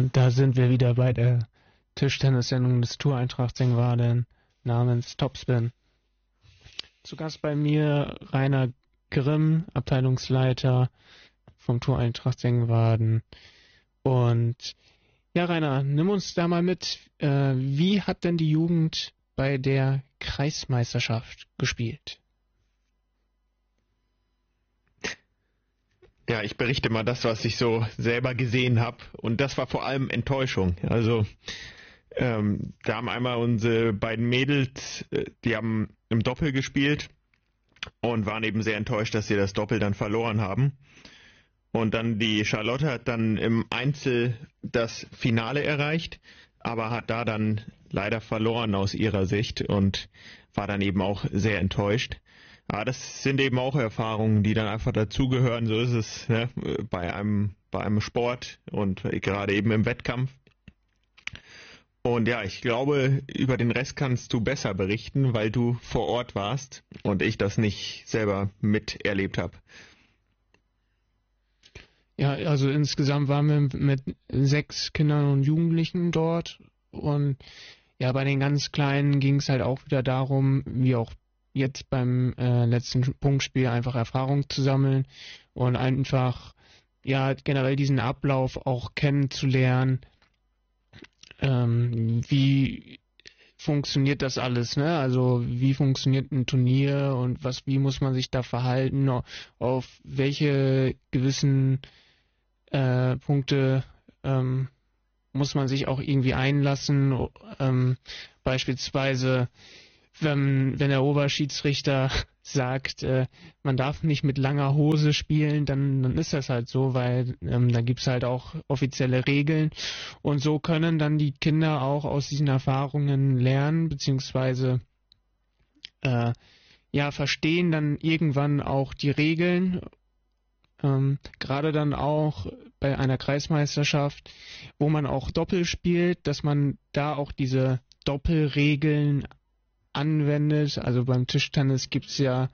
Und da sind wir wieder bei der Tischtennis-Sendung des Tour Eintracht Sengwarden namens Topspin. Zu Gast bei mir Rainer Grimm, Abteilungsleiter vom Tour Eintracht Sengwarden. Und ja, Rainer, nimm uns da mal mit. Wie hat denn die Jugend bei der Kreismeisterschaft gespielt? Ja, ich berichte mal das, was ich so selber gesehen habe. Und das war vor allem Enttäuschung. Also da haben einmal unsere beiden Mädels, die haben im Doppel gespielt und waren eben sehr enttäuscht, dass sie das Doppel dann verloren haben. Und dann die Charlotte hat dann im Einzel das Finale erreicht, aber hat da dann leider verloren aus ihrer Sicht und war dann eben auch sehr enttäuscht. Aber das sind eben auch Erfahrungen, die dann einfach dazugehören. So ist es, ne, bei einem Sport und gerade eben im Wettkampf. Und ja, ich glaube, über den Rest kannst du besser berichten, weil du vor Ort warst und ich das nicht selber miterlebt habe. Ja, also insgesamt waren wir mit 6 Kindern und Jugendlichen dort. Und ja, bei den ganz Kleinen ging es halt auch wieder darum, wie auch jetzt beim letzten Punktspiel, einfach Erfahrung zu sammeln und einfach ja generell diesen Ablauf auch kennenzulernen. Wie funktioniert das alles, ne? Also wie funktioniert ein Turnier und wie muss man sich da verhalten, auf welche gewissen Punkte muss man sich auch irgendwie einlassen, beispielsweise wenn der Oberschiedsrichter sagt, man darf nicht mit langer Hose spielen, dann ist das halt so, weil da gibt's halt auch offizielle Regeln und so können dann die Kinder auch aus diesen Erfahrungen lernen, beziehungsweise verstehen dann irgendwann auch die Regeln, gerade dann auch bei einer Kreismeisterschaft, wo man auch Doppel spielt, dass man da auch diese Doppelregeln anwendet. Also beim Tischtennis gibt's ja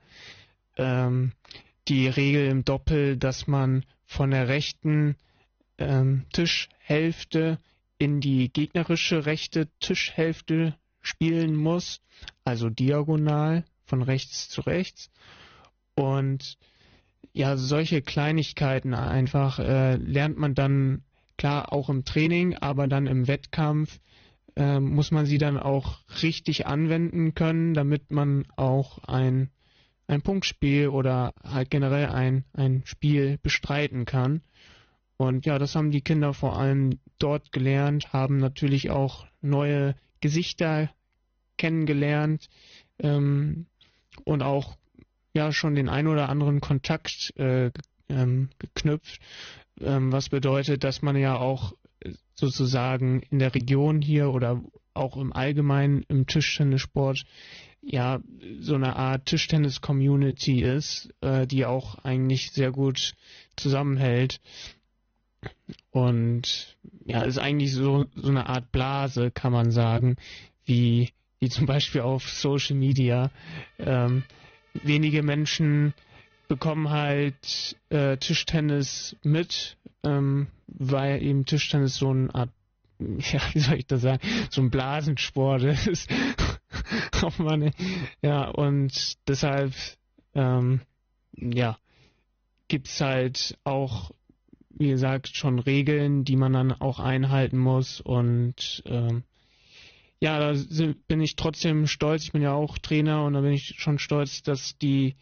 die Regel im Doppel, dass man von der rechten Tischhälfte in die gegnerische rechte Tischhälfte spielen muss, also diagonal von rechts zu rechts. Und ja, solche Kleinigkeiten einfach lernt man dann klar auch im Training, aber dann im Wettkampf muss man sie dann auch richtig anwenden können, damit man auch ein Punktspiel oder halt generell ein Spiel bestreiten kann. Und ja, das haben die Kinder vor allem dort gelernt, haben natürlich auch neue Gesichter kennengelernt und auch ja schon den ein oder anderen Kontakt geknüpft, was bedeutet, dass man ja auch sozusagen in der Region hier oder auch im Allgemeinen im Tischtennissport ja so eine Art Tischtennis-Community ist, die auch eigentlich sehr gut zusammenhält. Und ja, ist eigentlich so eine Art Blase, kann man sagen, wie zum Beispiel auf Social Media. Wenige Menschen bekommen halt Tischtennis mit, weil eben Tischtennis so eine Art, ja, wie soll ich das sagen, so ein Blasensport ist. Oh Mann, ja, und deshalb, gibt's halt auch, wie gesagt, schon Regeln, die man dann auch einhalten muss und da bin ich trotzdem stolz. Ich bin ja auch Trainer und da bin ich schon stolz, dass die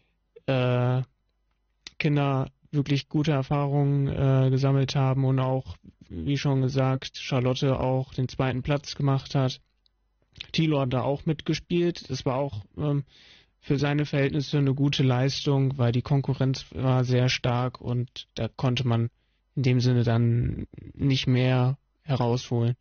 Kinder wirklich gute Erfahrungen gesammelt haben und auch, wie schon gesagt, Charlotte auch den 2. Platz gemacht hat. Thilo hat da auch mitgespielt. Das war auch für seine Verhältnisse eine gute Leistung, weil die Konkurrenz war sehr stark und da konnte man in dem Sinne dann nicht mehr herausholen.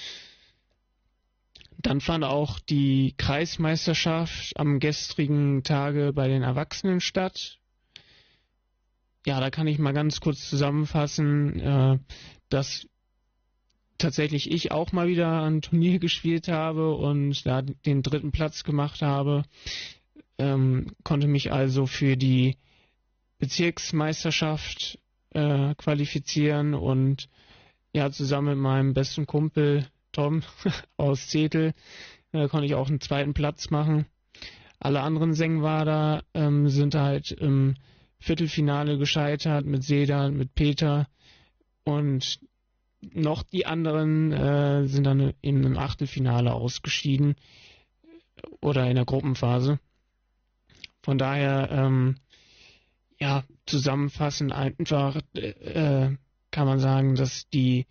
Dann fand auch die Kreismeisterschaft am gestrigen Tage bei den Erwachsenen statt. Ja, da kann ich mal ganz kurz zusammenfassen, dass tatsächlich ich auch mal wieder ein Turnier gespielt habe und da den 3. Platz gemacht habe. Konnte mich also für die Bezirksmeisterschaft qualifizieren und ja, zusammen mit meinem besten Kumpel Tom aus Zetel konnte ich auch einen zweiten Platz machen. Alle anderen Sengwader sind halt im Viertelfinale gescheitert mit Sedan, mit Peter, und noch die anderen sind dann eben im Achtelfinale ausgeschieden oder in der Gruppenphase. Von daher, ja, zusammenfassend einfach kann man sagen, dass die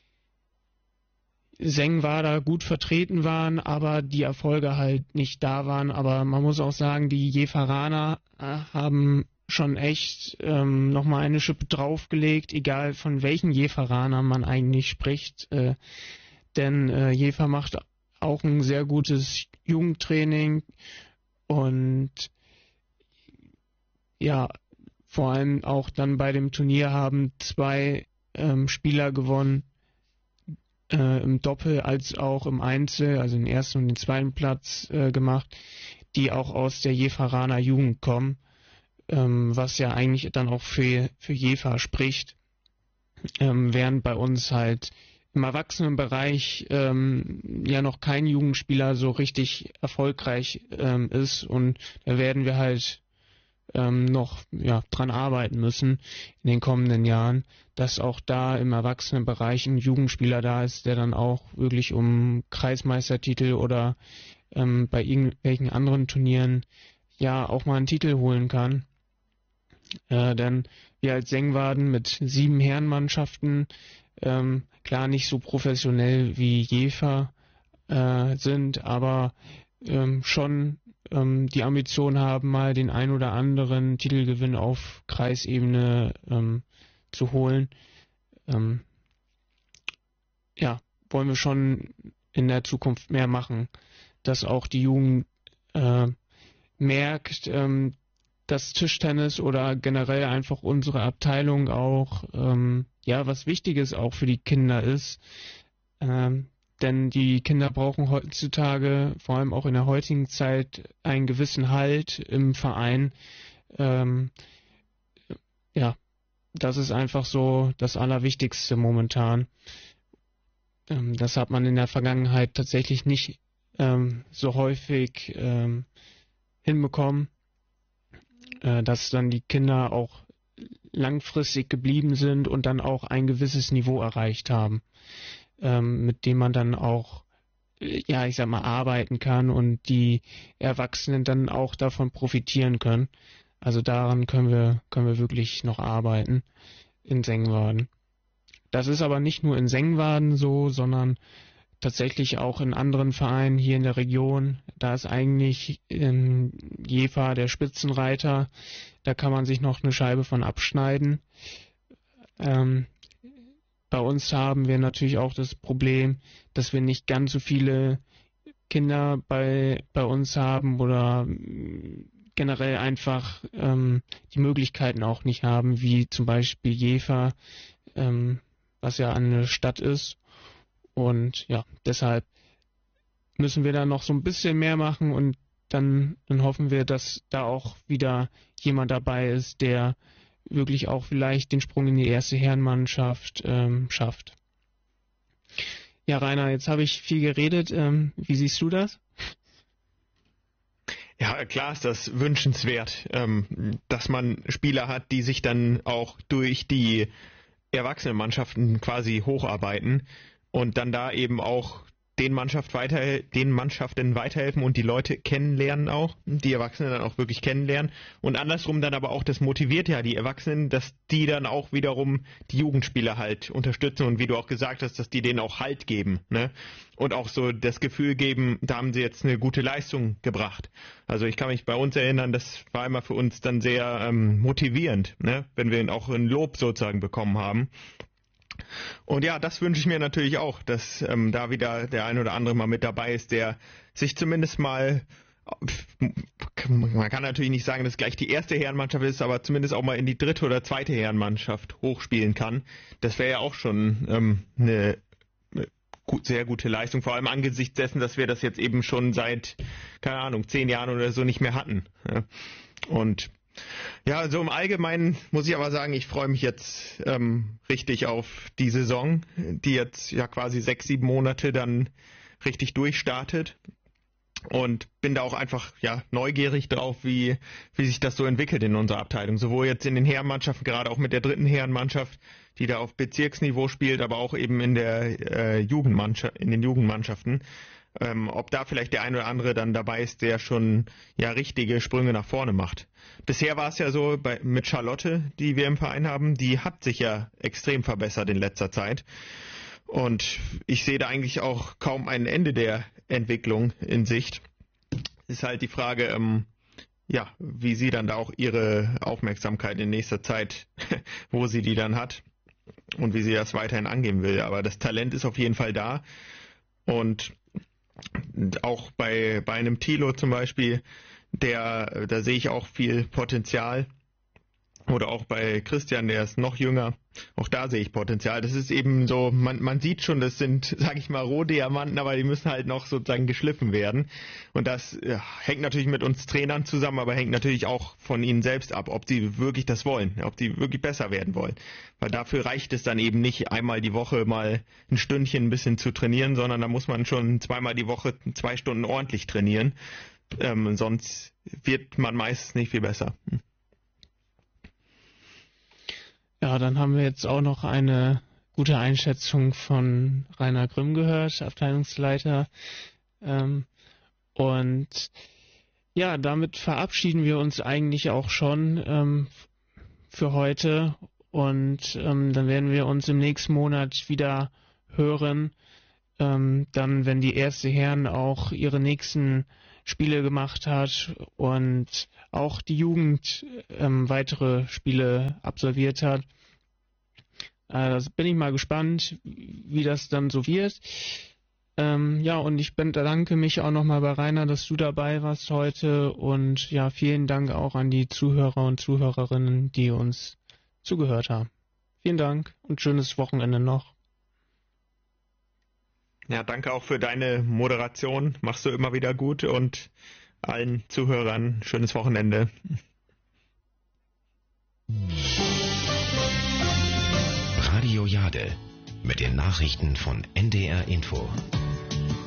Sengwader gut vertreten waren, aber die Erfolge halt nicht da waren. Aber man muss auch sagen, die Jeferaner haben schon echt nochmal eine Schippe draufgelegt, egal von welchen Jeferanern man eigentlich spricht. Denn Jever macht auch ein sehr gutes Jugendtraining und ja, vor allem auch dann bei dem Turnier haben 2 Spieler gewonnen, im Doppel als auch im Einzel, also den ersten und den zweiten Platz gemacht, die auch aus der Jeferaner Jugend kommen, was ja eigentlich dann auch für Jever spricht, während bei uns halt im Erwachsenenbereich ja noch kein Jugendspieler so richtig erfolgreich ist, und da werden wir halt noch dran arbeiten müssen in den kommenden Jahren, dass auch da im Erwachsenenbereich ein Jugendspieler da ist, der dann auch wirklich um Kreismeistertitel oder bei irgendwelchen anderen Turnieren ja auch mal einen Titel holen kann. Denn wir als Sengwaden mit 7 Herrenmannschaften, klar nicht so professionell wie Jever sind, aber schon die Ambition haben, mal den ein oder anderen Titelgewinn auf Kreisebene zu holen. Ja, wollen wir schon in der Zukunft mehr machen, dass auch die Jugend merkt, dass Tischtennis oder generell einfach unsere Abteilung auch was Wichtiges auch für die Kinder ist. Denn die Kinder brauchen heutzutage, vor allem auch in der heutigen Zeit, einen gewissen Halt im Verein. Das ist einfach so das Allerwichtigste momentan. Das hat man in der Vergangenheit tatsächlich nicht so häufig hinbekommen, dass dann die Kinder auch langfristig geblieben sind und dann auch ein gewisses Niveau erreicht haben, mit dem man dann auch, ich sag mal, arbeiten kann und die Erwachsenen dann auch davon profitieren können. Also daran können wir wirklich noch arbeiten in Sengwaden. Das ist aber nicht nur in Sengwaden so, sondern tatsächlich auch in anderen Vereinen hier in der Region. Da ist eigentlich Jever der Spitzenreiter. Da kann man sich noch eine Scheibe von abschneiden. Bei uns haben wir natürlich auch das Problem, dass wir nicht ganz so viele Kinder bei uns haben oder generell einfach die Möglichkeiten auch nicht haben, wie zum Beispiel Jever, was ja eine Stadt ist. Und ja, deshalb müssen wir da noch so ein bisschen mehr machen, und dann hoffen wir, dass da auch wieder jemand dabei ist, der wirklich auch vielleicht den Sprung in die erste Herrenmannschaft schafft. Ja, Rainer, jetzt habe ich viel geredet. Wie siehst du das? Ja, klar ist das wünschenswert, dass man Spieler hat, die sich dann auch durch die Erwachsenenmannschaften quasi hocharbeiten und dann da eben auch den Mannschaften weiterhelfen und die Leute kennenlernen auch, die Erwachsenen dann auch wirklich kennenlernen, und andersrum dann aber auch, das motiviert ja die Erwachsenen, dass die dann auch wiederum die Jugendspieler halt unterstützen und wie du auch gesagt hast, dass die denen auch Halt geben, ne? Und auch so das Gefühl geben, da haben sie jetzt eine gute Leistung gebracht. Also ich kann mich bei uns erinnern, das war immer für uns dann sehr motivierend, ne? Wenn wir auch ein Lob sozusagen bekommen haben. Und ja, das wünsche ich mir natürlich auch, dass da wieder der ein oder andere mal mit dabei ist, der sich zumindest mal, man kann natürlich nicht sagen, dass es gleich die erste Herrenmannschaft ist, aber zumindest auch mal in die dritte oder zweite Herrenmannschaft hochspielen kann. Das wäre ja auch schon eine sehr gute Leistung, vor allem angesichts dessen, dass wir das jetzt eben schon seit, keine Ahnung, 10 Jahren oder so nicht mehr hatten. Ja. Und Ja, also im Allgemeinen muss ich aber sagen, ich freue mich jetzt richtig auf die Saison, die jetzt ja quasi 6, 7 Monate dann richtig durchstartet. Und bin da auch einfach neugierig drauf, wie sich das so entwickelt in unserer Abteilung. Sowohl jetzt in den Herrenmannschaften, gerade auch mit der 3. Herrenmannschaft, die da auf Bezirksniveau spielt, aber auch eben in der Jugendmannschaft, in den Jugendmannschaften. Ob da vielleicht der ein oder andere dann dabei ist, der schon richtige Sprünge nach vorne macht. Bisher war es ja so mit Charlotte, die wir im Verein haben, die hat sich ja extrem verbessert in letzter Zeit. Und ich sehe da eigentlich auch kaum ein Ende der Entwicklung in Sicht. Ist halt die Frage, wie sie dann da auch ihre Aufmerksamkeit in nächster Zeit, wo sie die dann hat und wie sie das weiterhin angehen will. Aber das Talent ist auf jeden Fall da. Und auch bei einem Thilo zum Beispiel, da sehe ich auch viel Potenzial. Oder auch bei Christian, der ist noch jünger, auch da sehe ich Potenzial. Das ist eben so, man sieht schon, das sind, sage ich mal, Rohdiamanten, aber die müssen halt noch sozusagen geschliffen werden. Und das hängt natürlich mit uns Trainern zusammen, aber hängt natürlich auch von ihnen selbst ab, ob sie wirklich das wollen, ob die wirklich besser werden wollen. Weil dafür reicht es dann eben nicht, einmal die Woche mal ein Stündchen ein bisschen zu trainieren, sondern da muss man schon zweimal die Woche 2 Stunden ordentlich trainieren. Sonst wird man meistens nicht viel besser. Ja, dann haben wir jetzt auch noch eine gute Einschätzung von Rainer Grimm gehört, Abteilungsleiter. Und ja, damit verabschieden wir uns eigentlich auch schon für heute. Und dann werden wir uns im nächsten Monat wieder hören. Dann, wenn die erste Herren auch ihre nächsten Spiele gemacht hat und auch die Jugend weitere Spiele absolviert hat. Da bin ich mal gespannt, wie das dann so wird. Und ich bedanke mich auch nochmal bei Rainer, dass du dabei warst heute und ja, vielen Dank auch an die Zuhörer und Zuhörerinnen, die uns zugehört haben. Vielen Dank und schönes Wochenende noch. Ja, danke auch für deine Moderation. Machst du immer wieder gut und allen Zuhörern schönes Wochenende. Radio Jade mit den Nachrichten von NDR Info.